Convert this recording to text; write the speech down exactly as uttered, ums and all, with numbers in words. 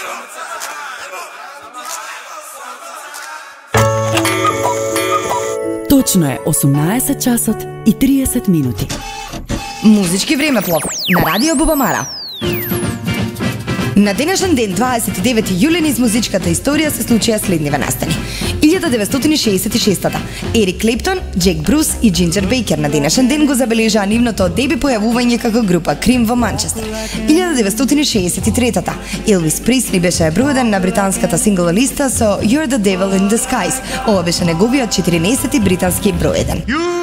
Точно е осумнаесет часот и триесет минути. Музички времеплов на Радио Бубамара. На денешен ден, дваесет и девети јули, низ музичката историја се случија следниве настани. илјада деветстотини шеесет и шеста. Ерик Клептон, Джек Брус и Джинджер Бейкер на денешен ден го забележаа нивното деби појавување како група Крим во Манчестер. илјада деветстотини шеесет и трета. Елвис Пресли беше број еден на британската сингл листа со You're the Devil in Disguise. Ова беше неговиот четирнаесети британски број еден.